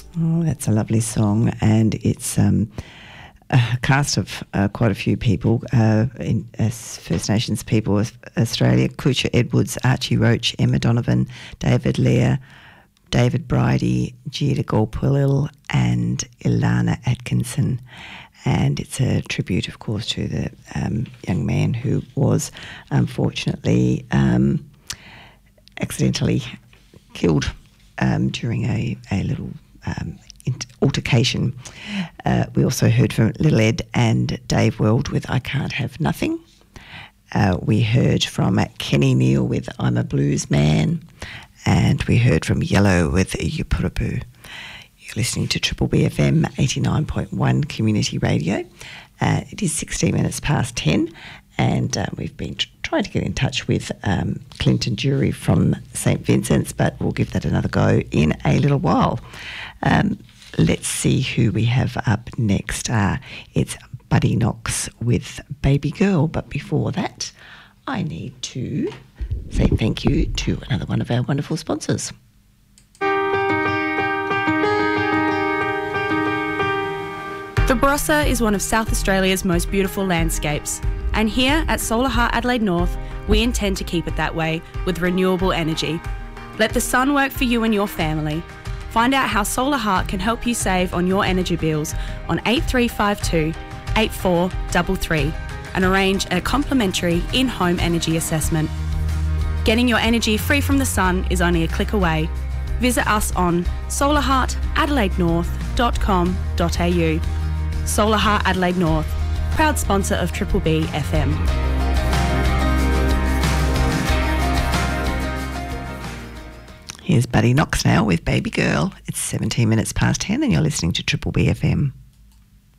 Oh, that's a lovely song, and it's a cast of quite a few people, First Nations people of Australia: Kucha Edwards, Archie Roach, Emma Donovan, David Lear, David Bridie, Gita Golpwilil and Ilana Atkinson. And it's a tribute, of course, to the young man who was unfortunately accidentally killed during a little altercation. We also heard from Little Ed and Dave Weld with I Can't Have Nothing. We heard from Kenny Neal with I'm a Blues Man. And we heard from Yellow with Yupurapu. You're listening to Triple BFM 89.1 Community Radio. It is 16 minutes past 10, and we've been trying to get in touch with Clinton Jury from St Vincent's, but we'll give that another go in a little while. Let's see who we have up next. It's Buddy Knox with Baby Girl, but before that, I need to say thank you to another one of our wonderful sponsors. The Barossa is one of South Australia's most beautiful landscapes, and here at Solar Heart Adelaide North, we intend to keep it that way with renewable energy. Let the sun work for you and your family. Find out how Solar Heart can help you save on your energy bills on 8352 8433 and arrange a complimentary in-home energy assessment. Getting your energy free from the sun is only a click away. Visit us on solarheartadelaidenorth.com.au. Solar Heart Adelaide North, proud sponsor of Triple B FM. Here's Buddy Knox now with Baby Girl. It's 17 minutes past 10 and you're listening to Triple B FM.